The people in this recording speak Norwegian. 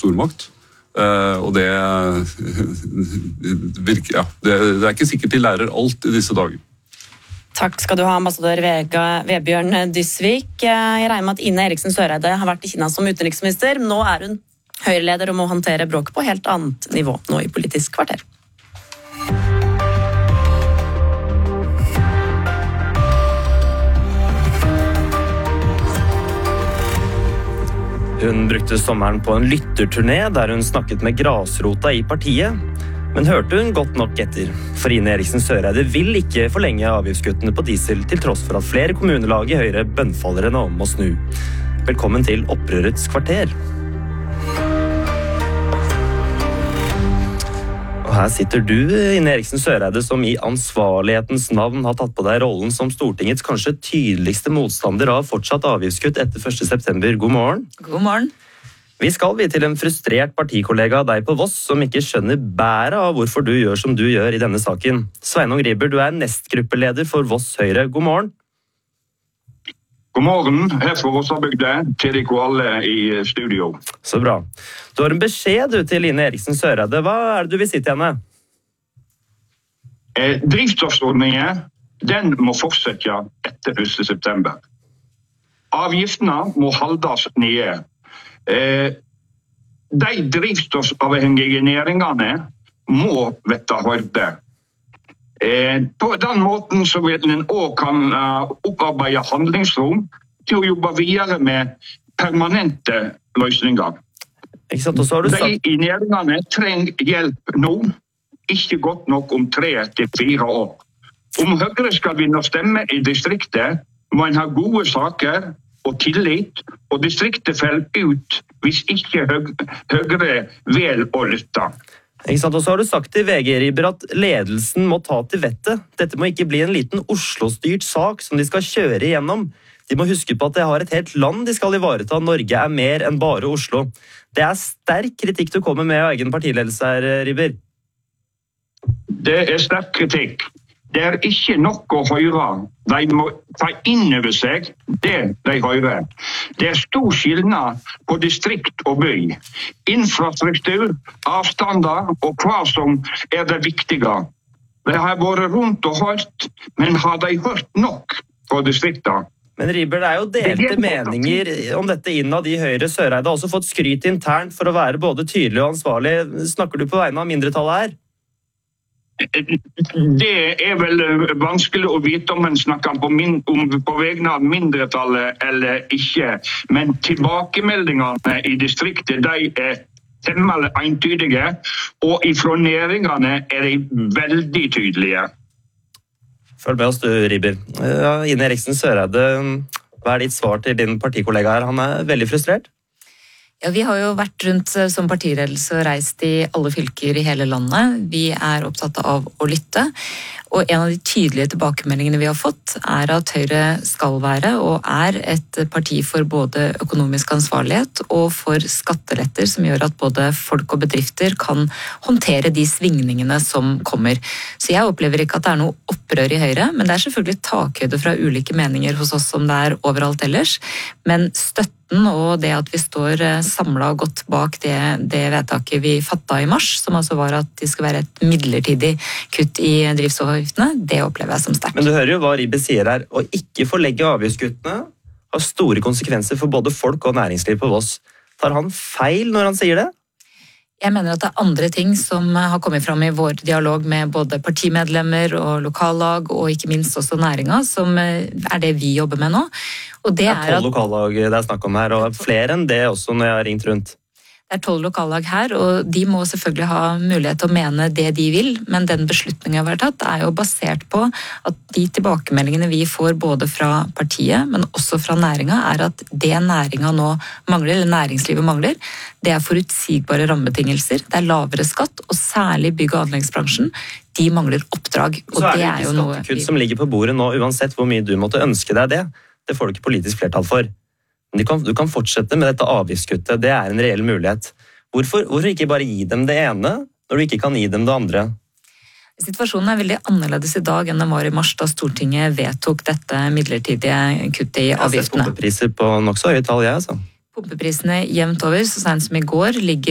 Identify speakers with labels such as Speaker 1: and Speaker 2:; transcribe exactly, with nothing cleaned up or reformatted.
Speaker 1: stormakt. Uh, og det, virker, ja, det, det er ikke sikkert de lærer alt i disse dager.
Speaker 2: Takk skal du ha, ambassadør Vega, Vebjørn Dysvik. Jeg regner med at Ine Eriksen Søreide har vært i Kina som utenriksminister. Nå er hun Høyre-leder og må håndtere bråk på helt annet nivå nå i Politisk kvarter.
Speaker 3: Hun brukte sommeren på en lytterturné der hun snakket med grasrota i partiet. Men hørte hun godt nok etter? For Ine Eriksen Søreide vil ikke forlenge avgiftskuttene på diesel til tross for at flere kommunelag i Høyre bønnfaller henne om å snu. Velkommen til Opprørets kvarter. Og her sitter du, Ine Eriksen Søreide, som i ansvarlighetens navn har tatt på deg rollen som Stortingets kanskje tydeligste motstander av fortsatt avgiftskutt etter første september. God morgen.
Speaker 2: God morgen.
Speaker 3: Vi skal vi til en frustrert partikollega av deg på Voss som ikke skjønner bæret av hvorfor du gjør som du gjør i denne saken. Sveinung Riiber, du er nestgruppeleder for Voss Høyre. God morgen.
Speaker 4: God morgen, her fra Vossabygde, til dere alle i studio.
Speaker 3: Så bra. Du har en beskjed du til Ine Eriksen Søreide. Hva er det du vil si til henne?
Speaker 4: Eh, drivstoffordningen, den må fortsette etter første september. Avgiftene må holdes nede. Eh, de drivstoffavhengige næringene må vette hørte. Eh, på den måten så vil en også kan uh, opparbeide handlingsrom til å jobbe videre med permanente løsninger.
Speaker 3: Ikke sant? Og så har du sagt...
Speaker 4: De i næringene trenger hjelp nå, ikke godt nok om tre til fire år. Om Høyre skal vinne stemme i distriktet, må en ha gode saker og tillit, og distriktet faller ut hvis ikke Høyre vil å lytte.
Speaker 3: Ikke sant? Og så har du sagt til V G, Riiber, at ledelsen må ta til vettet. Dette må ikke bli en liten Oslo-styrt sak som de skal kjøre igjennom. De må huske på at de har et helt land de skal ivareta. Norge er mer enn bare Oslo. Det er sterk kritikk du kommer med av egen partiledelse her, Riiber.
Speaker 4: Det er sterk kritikk. Det er ikke nok å høre. De må ta inn over seg det de hører. Det er stor skillnad på distrikt og by. Infrastruktur, avstander og hva som er det viktige. De har vært rundt og hørt, men har de hørt nok på distriktet?
Speaker 3: Men Riiber, det er jo delte meninger om dette innad i Høyre. Søreide har også fått skryt internt for å være både tydelig og ansvarlig. Snakker du på vegne av mindretallet her?
Speaker 4: Det er vel vanskelig å vite om en snakker på, min, om, på vegne av mindretallet eller ikke. Men tilbakemeldingene i distriktet de er temmelig entydige, og ifra næringene er de veldig tydelige.
Speaker 3: Følg med oss du, Riiber. Ja, Ine Eriksen Søreide, hva er ditt svar til din partikollega her? Han er veldig frustrert.
Speaker 5: Ja, Vi har jo vært rundt som partiledelse og reist i alle fylker i hele landet. Vi er opptatt av å lytte. Og en av de tydelige tilbakemeldingene vi har fått, er at Høyre skal være og er et parti for både økonomisk ansvarlighet og for skatteletter som gjør at både folk og bedrifter kan håndtere de svingningene som kommer. Så jeg opplever ikke at det er noe opprør i Høyre, men det er selvfølgelig takhøyde fra ulike meninger hos oss som det er overalt ellers. Men støtten og det at vi står samlet og godt bak det, det vedtaket vi fattet i mars, som altså var at det skal være et midlertidig kutt i drivstoffavgiftene, det opplever jeg som sterkt.
Speaker 3: Men du hører jo hva Riiber sier her. Å ikke forlegge avgiftskuttene har store konsekvenser for både folk og næringsliv på Voss. Tar han feil når han sier det?
Speaker 5: Jeg mener at det er andre ting som har kommet fram i vår dialog med både partimedlemmer og lokallag, og ikke minst også næringa, som er det vi jobber med nå. Og det,
Speaker 3: det er tolv lokallag det er snakk om her, og flere enn det også når jeg har ringt rundt.
Speaker 5: Det er tolv lokallag her, og de må selvfølgelig ha mulighet til å mene det de vil, men den beslutningen vi har tatt er jo basert på at de tilbakemeldingene vi får både fra partiet, men også fra næringa, er at det næringa nå mangler, eller næringslivet mangler, det er forutsigbare rammebetingelser, det er lavere skatt, og særlig bygg- og anleggsbransjen, de mangler oppdrag. Og
Speaker 3: så er det,
Speaker 5: det er jo noe
Speaker 3: skattekutt som ligger på bordet nå, uansett hvor mye du måtte ønske deg det. Det får du ikke politisk flertall for. Du kan, du kan fortsette med dette avgiftskuttet, det er en reell mulighet. Hvorfor, hvorfor ikke bare gi dem det ene, når du ikke kan gi dem det andre?
Speaker 5: Situasjonen er veldig annerledes i dag enn den var i mars, da Stortinget vedtok dette midlertidige kuttet i avgiftene. Jeg har sett
Speaker 3: pumpepriser på nok så høye tall, jeg, altså.
Speaker 5: Pumpeprisene jevnt over, så sent som i går, ligger